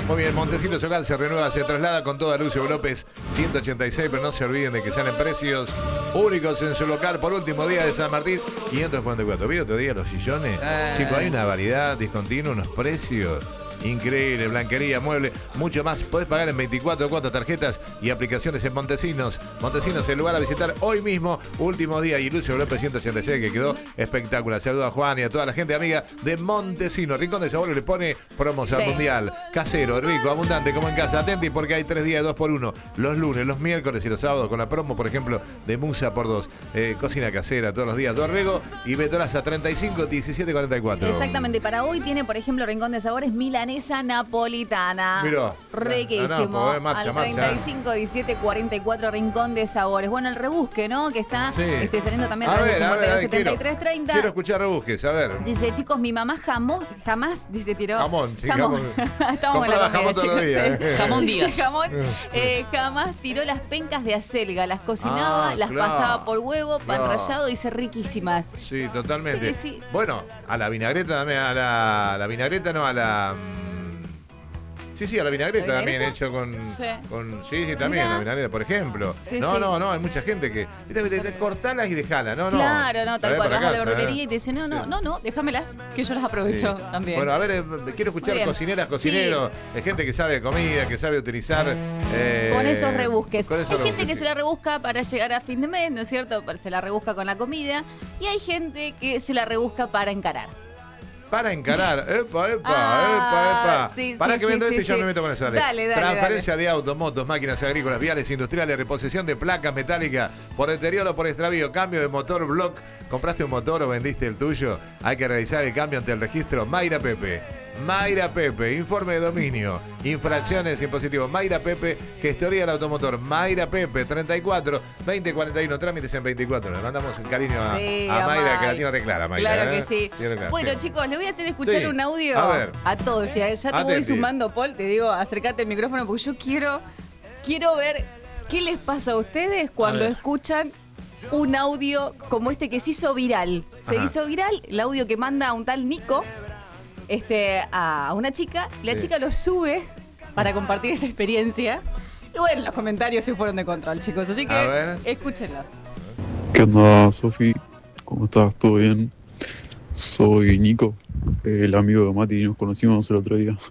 Muy bien, Montesinos Hogar se renueva, se traslada con toda Lucio López 186, pero no se olviden de que salen precios únicos en su local por último día de San Martín, 544. ¿Vieron otro día los sillones? Chicos, hay una variedad discontinua, unos precios increíble, blanquería, mueble, mucho más. Podés pagar en 24 cuotas, tarjetas y aplicaciones en Montesinos. Montesinos, el lugar a visitar hoy mismo, último día. Y Lucio López 186, que quedó espectacular. Saludos a Juan y a toda la gente amiga de Montesinos. Rincón de Sabores le pone promos al mundial. Casero, rico, abundante, como en casa. Atenti porque hay 3 días de 2x1. Los lunes, los miércoles y los sábados con la promo, por ejemplo, de Musa por 2. Cocina casera todos los días. Dorrego y Betolaza 35 17 44. Exactamente. Para hoy tiene, por ejemplo, Rincón de Sabores milanesa napolitana. Mirá, riquísimo. Marcha, al 35 17 44 Rincón de Sabores. Bueno, el rebusque, ¿no? Que está saliendo también a través de 52 73 30. Quiero escuchar rebusques, a ver. Dice, chicos, mi mamá jamás, dice, tiró. Jamón, sí, jamón. Estamos con la comida, jamón todos los días. Jamón Díaz. Dice, jamón, jamás tiró las pencas de acelga, las cocinaba, las pasaba por huevo, pan rallado, dice, riquísimas. Sí, totalmente. Sí. Bueno, a la vinagreta también, a la vinagreta no, a la... Sí, a la vinagreta también, hecho con... Sí, también, Mirá. la vinagreta, por ejemplo. Sí, no, hay mucha gente que... Cortalas y dejalas, Claro, no, tal cual. Vas a la verdulería verdulería y te dicen, no, déjamelas, que yo las aprovecho también. Bueno, a ver, quiero escuchar cocineras, cocineros, de gente que sabe de comida, que sabe utilizar... con esos rebusques. Con esos Hay gente rebusques, que sí. se la rebusca para llegar a fin de mes, ¿no es cierto? Se la rebusca con la comida. Y hay gente que se la rebusca para encarar. Para encarar, epa. Sí, Para sí, que vendo sí, esto y yo sí. me meto con eso. Dale. Transferencia de autos, motos, máquinas agrícolas, viales, industriales, reposición de placas metálicas por deterioro o por extravío, cambio de motor, block. ¿Compraste un motor o vendiste el tuyo? Hay que realizar el cambio ante el registro Mayra Pepe. Mayra Pepe, informe de dominio, infracciones impositivos. Mayra Pepe, gestoría del automotor. Mayra Pepe, 34 20 41, trámites en 24. Le mandamos un cariño a Mayra, que la tiene reclara, Mayra. Claro que sí. Bueno, chicos, les voy a hacer escuchar un audio a todos. Ya te voy sumando, Paul, te digo, acércate al micrófono porque yo quiero ver qué les pasa a ustedes cuando escuchan un audio como este que se hizo viral. Se hizo viral el audio que manda un tal Nico a una chica. La chica lo sube para compartir esa experiencia. Y bueno, los comentarios se fueron de control, chicos. Así que escúchenlo. ¿Qué onda, Sofi? ¿Cómo estás? ¿Todo bien? Soy Nico, el amigo de Mati, nos conocimos el otro día.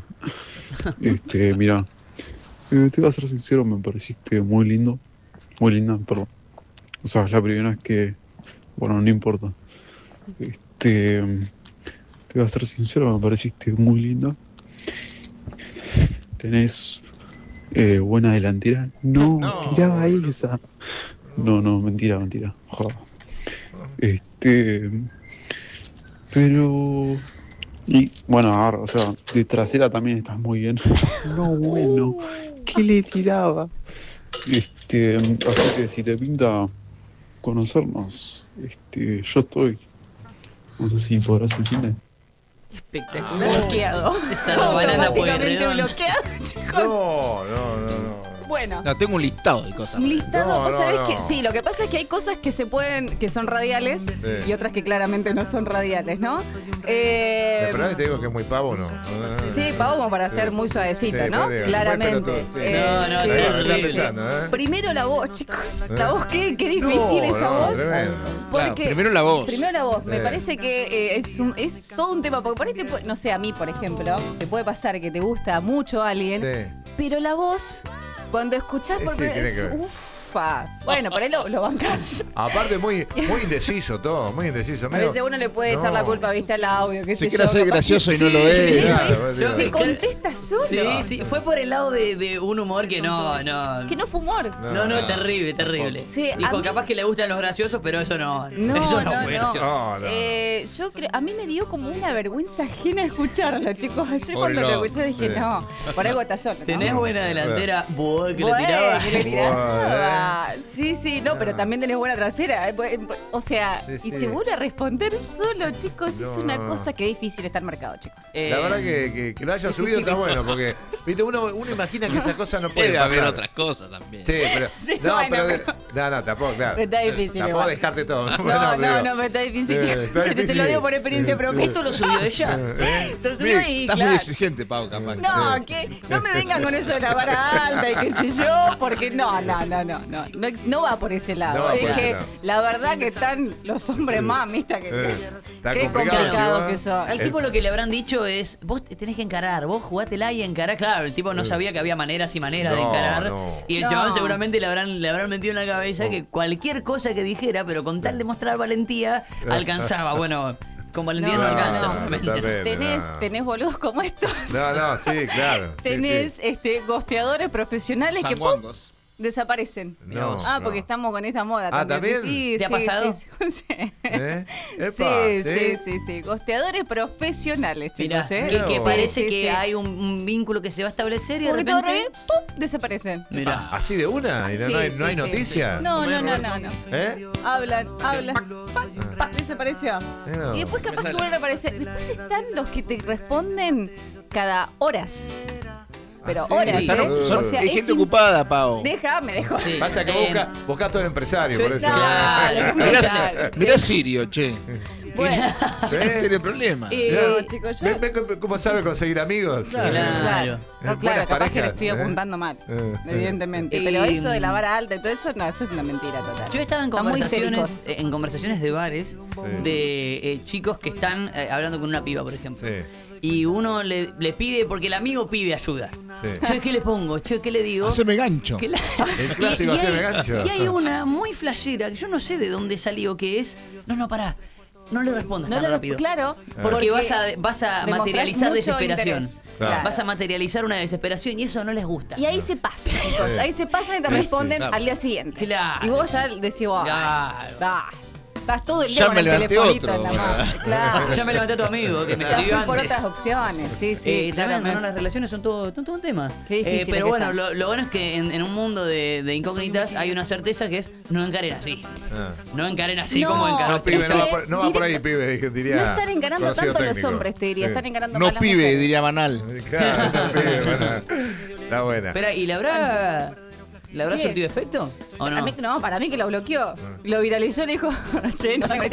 Mira, te voy a ser sincero, me pareciste muy lindo. Muy linda, perdón. O sea, es la primera vez que... Bueno, no importa. Te voy a ser sincero, me pareciste muy linda. Tenés buena delantera. No, tiraba esa. No, mentira. Joder. Pero... Y bueno, ahora, o sea, de trasera también estás muy bien. No, bueno, ¿qué le tiraba? Así que si te pinta conocernos, yo estoy. No sé si podrás el fin de... Espectacular. Bloqueado. Esa banana automáticamente bloqueado, chicos. No. Bueno. No, tengo un listado de cosas. Un listado, vos sabés que no. sí, lo que pasa es que hay cosas que que son radiales y otras que claramente no son radiales, ¿no? Pero te digo que es muy pavo, ¿no? Sí, pavo como para ser muy suavecito, Sí, ¿no? pero digo, Claramente. No, Primero la voz, chicos. La voz, qué difícil esa voz. Tremendo. Porque primero la voz. Primero la voz. Me Sí. parece que es todo un tema. Porque por ahí no sé, a mí, por ejemplo, te puede pasar que te gusta mucho alguien, pero la voz, cuando escuchás por tiene primera que ver. vez, bueno, por ahí lo bancás. Aparte, muy indeciso todo, muy indeciso. A veces uno le puede echar la culpa, viste, al audio, qué sé Se yo. quiere hacer capaz gracioso que- y no lo es. Sí, Claro, se contesta solo. Sí, fue por el lado de un humor que no. Que no fue humor. No, terrible. Sí, a Dijo, mí- capaz que le gustan los graciosos, pero eso no. No, eso no, fue no. gracioso. Yo creo, a mí me dio como una vergüenza ajena escucharlo, chicos. Ayer Oh, cuando no. lo escuché dije, no, por algo está solo. ¿no? Tenés buena delantera, que le Bueno, tiraba. que le tiraba. Sí, no, pero también tenés buena trasera. O sea, y seguro a responder solo, chicos, es una cosa que es difícil estar marcado, chicos. La verdad que lo hayan subido está bueno, porque viste uno imagina que esa cosa no puede Debe pasar. haber otras cosas también. Sí, pero no, tampoco, claro. Pero está difícil. Tampoco dejarte todo. No, pero está difícil, chicos. Te lo digo por experiencia propia. Esto lo subió ella. Lo subió y Estás claro. muy exigente, Pau, capaz. No, que no me vengan con eso de la vara alta y qué sé yo, porque no va por ese lado. Es que la verdad que están los hombres más, ¿viste? Qué complicados que son. Al tipo lo que le habrán dicho es, vos te tenés que encarar, vos jugátela y encará. Claro, el tipo no sabía que había maneras y maneras de encarar. Y el chabón seguramente le habrán metido en la cabeza que cualquier cosa que dijera, pero con tal de mostrar valentía, alcanzaba. Bueno, con valentía no alcanza solamente. Tenés boludos como estos. No, sí, claro. Tenés gosteadores profesionales que desaparecen. No, porque estamos con esta moda. ¿También? Sí, ¿Te ha pasado? Sí. Gosteadores profesionales, chicos. Que parece que hay un vínculo que se va a establecer y de repente... ¡pum! Desaparecen. Mirá. ¿Así de una? ¿Y no hay noticia? No. Hablan. Desapareció. No. Y después capaz que vuelven a aparecer. Después están los que te responden cada horas. Pero horas, hay gente ocupada, Pau. Déjame. Pasa que buscas todo el empresario, por eso. Claro. Mirá Sirio, che. Bueno. Tiene problemas. Chicos, yo... ¿Ves cómo sabe conseguir amigos? Claro. Claro, capaz que le estoy apuntando mal, evidentemente. Pero eso de la vara alta y todo eso, no, eso es una mentira total. Yo he estado en conversaciones de bares de chicos que están hablando con una piba, por ejemplo. Sí. Y uno le pide, porque el amigo pide ayuda. Sí. Che, ¿qué le pongo? Che, ¿qué le digo? Haceme gancho. El clásico, haceme gancho. Y hay una muy flashera, que yo no sé de dónde salió, que es... No, pará. No le respondas tan rápido. Claro. Porque vas a materializar desesperación. Claro. Vas a materializar una desesperación y eso no les gusta. Y ahí se pasa, chicos. Ahí se pasan y te responden al día siguiente. Claro. Y vos ya decís, estás todo el día ya con me el levanté telefonito otro. en la mano. Claro. Ya me levanté a tu amigo, que me Te escribió vas por antes. otras opciones. Sí, Tremendo, claramente. ¿no? Las relaciones son todo un tema. Qué difícil pero que bueno, están. lo bueno es que en un mundo de incógnitas hay una certeza que es no encaren así. No encaren así como encaran. No, pibe, no va por ahí, pibe, diría. No están encarando tanto los hombres, te diría. Están encarando No más las pibe, mujeres. diría Manal. Claro, no, pibe, bueno. Está buena. Espera, ¿y le habrá surtido efecto? ¿O no? Para mí que lo bloqueó. Lo viralizó y le dijo, che, no se